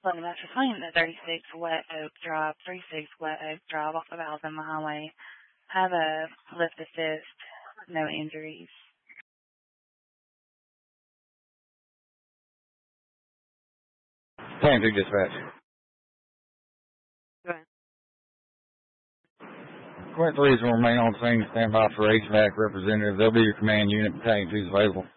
Logan Master Claim at 36 Wet Oak Drive, off of Alabama Highway. Have a lift assist, no injuries. Plan 2 dispatch. Go ahead. Quint 3 will remain on scene, stand by for HVAC representative. They'll be your command unit. Battalion 2 is available.